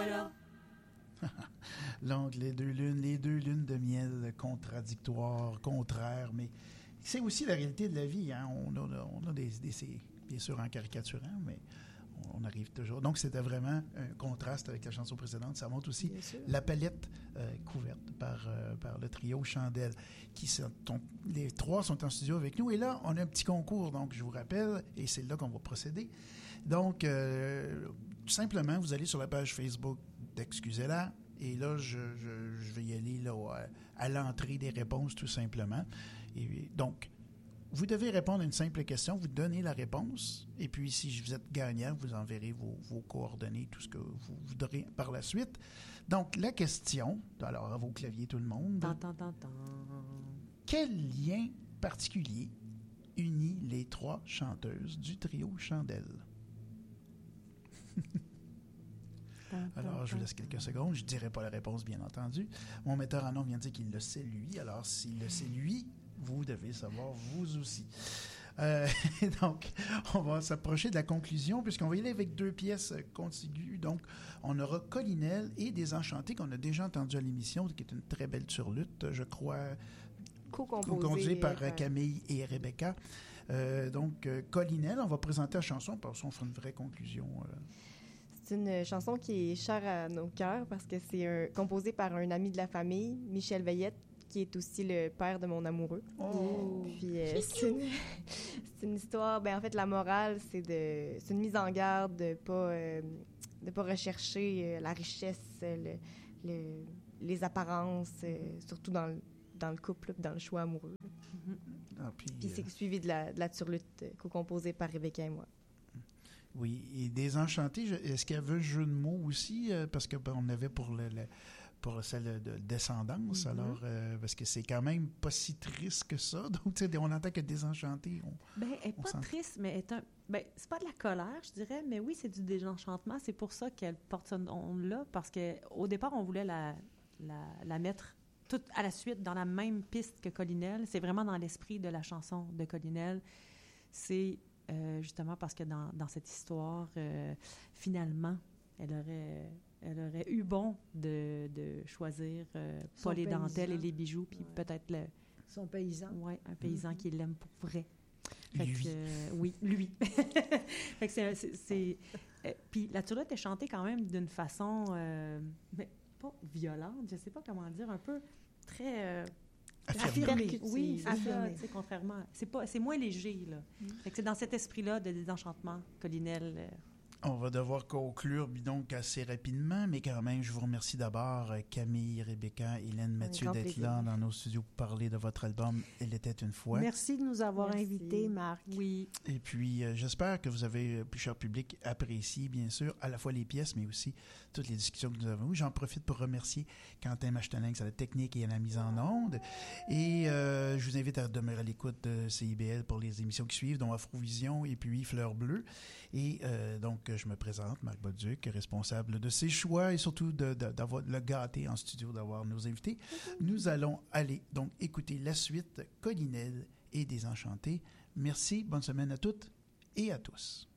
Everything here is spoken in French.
voilà. Donc, les deux lunes de miel contradictoires, contraires, mais c'est aussi la réalité de la vie. Hein? On a c'est bien sûr en caricaturant, mais on arrive toujours. Donc, c'était vraiment un contraste avec la chanson précédente. Ça montre aussi la palette couverte par le trio Chandelle. Les trois sont en studio avec nous. Et là, on a un petit concours. Donc, je vous rappelle, et c'est là qu'on va procéder. Donc, tout simplement, vous allez sur la page Facebook d'Excusez-la. Et là, je vais y aller là, à l'entrée des réponses, tout simplement. Et donc, vous devez répondre à une simple question, vous donnez la réponse, et puis si vous êtes gagnant, vous enverrez vos coordonnées, tout ce que vous voudrez par la suite. Donc, la question, alors à vos claviers tout le monde, quel lien particulier unit les trois chanteuses du trio Chandelle? Alors, je vous laisse quelques secondes. Je ne dirai pas la réponse, bien entendu. Mon metteur en nom vient de dire qu'il le sait, lui. Alors, s'il le sait, lui, vous devez savoir, vous aussi. Donc, on va s'approcher de la conclusion, puisqu'on va y aller avec deux pièces contiguës. Donc, on aura Collinelle et Désenchanté, qu'on a déjà entendu à l'émission, qui est une très belle turlute, je crois, co-composée par Camille et Rebecca. Donc, Collinelle, on va présenter la chanson, parce qu'on fera une vraie conclusion. C'est une chanson qui est chère à nos cœurs parce que c'est composé par un ami de la famille, Michel Veillette, qui est aussi le père de mon amoureux. Oh! Puis c'est une histoire... Ben, en fait, la morale, c'est une mise en garde de pas rechercher la richesse, les apparences, surtout dans le couple, dans le choix amoureux. Puis c'est suivi de la turlute co-composée par Rebecca et moi. Oui, et Désenchanté, est-ce qu'il y avait un jeu de mots aussi? Parce qu'on avait pour celle de descendance, alors, parce que c'est quand même pas si triste que ça. Donc, tu sais, on entend que Désenchanté, elle n'est pas triste, mais c'est pas de la colère, je dirais, mais oui, c'est du désenchantement. C'est pour ça qu'elle porte ce nom-là, parce qu'au départ, on voulait la mettre toute à la suite dans la même piste que Collinelle. C'est vraiment dans l'esprit de la chanson de Collinelle. C'est justement parce que dans cette histoire, finalement, elle aurait eu bon de choisir pas les dentelles et les bijoux, puis peut-être son paysan. Oui, un paysan qui l'aime pour vrai. Lui. Oui, lui. Fait que puis la turlute est chantée quand même d'une façon, mais pas violente, je sais pas comment dire, un peu très... affirmé. Oui, c'est ça, tu sais, contrairement... C'est moins léger, là. Fait que c'est dans cet esprit-là de désenchantement, Collinelle... On va devoir conclure donc assez rapidement, mais quand même, je vous remercie d'abord, Camille, Rebecca, Hélène, Mathieu, d'être là dans nos studios pour parler de votre album « Elle était une fois ». Merci de nous avoir invités, Marc. Oui. Et puis, j'espère que vous avez, plus cher public, apprécié, bien sûr, à la fois les pièces, mais aussi toutes les discussions que nous avons eues. J'en profite pour remercier Quentin Machtelinx à la technique et à la mise en onde. Et je vous invite à demeurer à l'écoute de CIBL pour les émissions qui suivent, dont Afrovision et puis Fleur Bleue. Et donc, je me présente, Marc Bolduc, responsable de ces choix et surtout d'avoir le gâté en studio, d'avoir nos invités. Nous allons aller donc écouter la suite Collinelle et Désenchanté. Merci, bonne semaine à toutes et à tous.